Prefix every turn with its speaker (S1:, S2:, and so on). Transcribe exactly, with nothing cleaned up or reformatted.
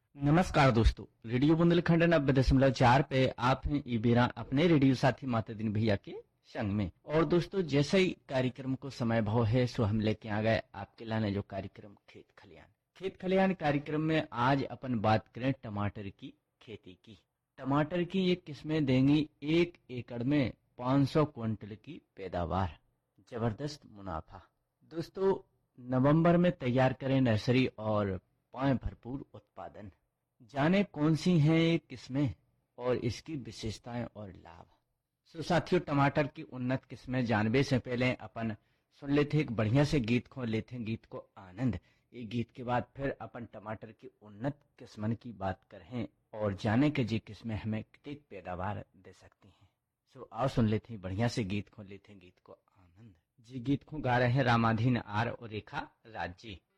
S1: नमस्कार दोस्तों, रेडियो बुंदेलखंड नब्बे दशमलव चार पे आप हैं ई बेरा अपने रेडियो साथी माता दिन भैया के संग में। और दोस्तों, जैसे ही कार्यक्रम को समय भाव है सो हम लेके आ गए आपके लाने जो कार्यक्रम खेत खलियान। खेत खलियान कार्यक्रम में आज अपन बात करें टमाटर की खेती की। टमाटर की ये किस्में देंगी एक एकड़ में पाँच सौ क्विंटल की पैदावार, जबरदस्त मुनाफा। दोस्तों, नवंबर में तैयार करें नर्सरी और पाएं भरपूर उत्पादन। जाने कौन सी हैं ये किस्में और इसकी विशेषताएं और लाभ। सो साथियों, टमाटर की उन्नत किस्में जानने से पहले अपन सुन लेते एक बढ़िया से गीत को, लेते हैं गीत को आनंद। ये गीत के बाद फिर अपन टमाटर की उन्नत किस्मन की बात करें और जाने के जी किस्में हमें कितनी पैदावार दे सकती हैं। सो आओ सुन लेते हैं बढ़िया से गीत को, लेते हैं गीत को आनंद। जी गीत को गा रहे हैं रामाधीन आर और रेखा राज जी।